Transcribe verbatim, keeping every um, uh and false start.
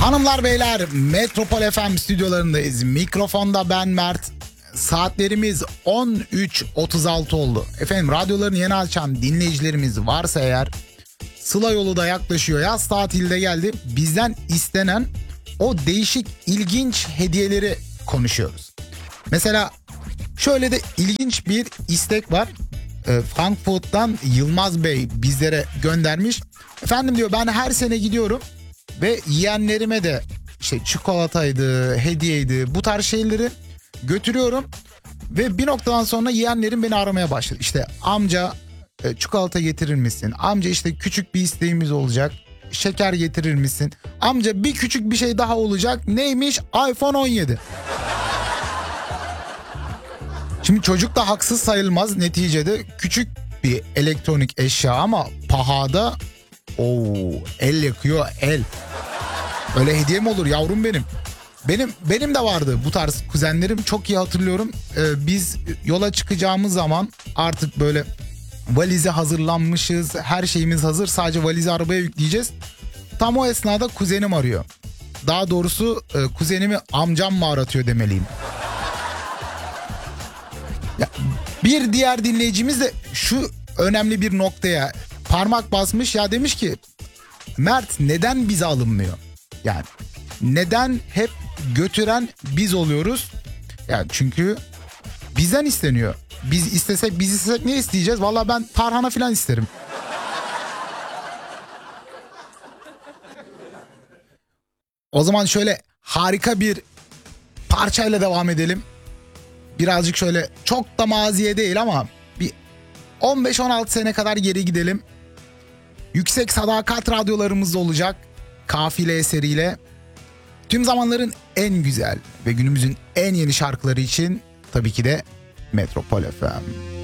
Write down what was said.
Hanımlar beyler, Metropol F M stüdyolarındayız. Mikrofonda ben Mert. Saatlerimiz on üç otuz altı oldu. Efendim, radyolarını yeni açan dinleyicilerimiz varsa eğer, Sıla yolu da yaklaşıyor. Yaz tatili de geldi. Bizden istenen o değişik, ilginç hediyeleri konuşuyoruz. Mesela şöyle de ilginç bir istek var. E, Frankfurt'tan Yılmaz Bey bizlere göndermiş. Efendim diyor, ben her sene gidiyorum ve yeğenlerime de işte çikolataydı, hediyeydi, bu tarz şeyleri götürüyorum. Ve bir noktadan sonra yeğenlerim beni aramaya başladı. İşte amca e, çikolata getirir misin? Amca işte küçük bir isteğimiz olacak. Şeker getirir misin? Amca bir küçük bir şey daha olacak. Neymiş? iPhone on yedi. Şimdi çocuk da haksız sayılmaz, neticede küçük bir elektronik eşya ama pahada oo, el yakıyor el. Öyle hediye mi olur yavrum benim? Benim benim de vardı bu tarz kuzenlerim, çok iyi hatırlıyorum. Ee, biz yola çıkacağımız zaman artık böyle valize hazırlanmışız, her şeyimiz hazır, sadece valizi arabaya yükleyeceğiz. Tam o esnada kuzenim arıyor. Daha doğrusu e, kuzenimi amcam mı aratıyor demeliyim. Ya, bir diğer dinleyicimiz de şu önemli bir noktaya parmak basmış, ya demiş ki Mert, neden bize alınmıyor? Yani neden hep götüren biz oluyoruz? Yani çünkü bizden isteniyor. Biz istesek biz istesek ne isteyeceğiz? Vallahi ben tarhana falan isterim. O zaman şöyle harika bir parçayla devam edelim. Birazcık şöyle, çok da maziye değil ama bir on beş on altı sene kadar geri gidelim. Yüksek Sadakat radyolarımızda olacak Kafile eseriyle. Tüm zamanların en güzel ve günümüzün en yeni şarkıları için tabii ki de Metropol F M.